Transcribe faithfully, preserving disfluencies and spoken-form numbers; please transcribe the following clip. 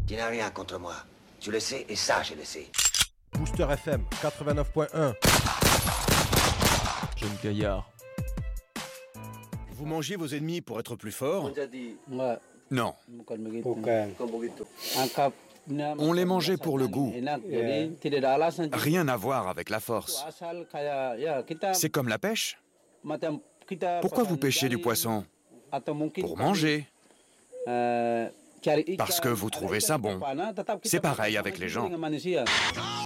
Tu n'as rien contre moi. Tu le sais et ça, je le sais. Booster F M quatre-vingt-neuf point un. Jeune gaillard. Vous mangez vos ennemis pour être plus fort? Non. On les mangeait pour le goût. Rien à voir avec la force. C'est comme la pêche. Pourquoi vous pêchez du poisson? Pour manger. Parce que vous trouvez ça bon. C'est pareil avec les gens.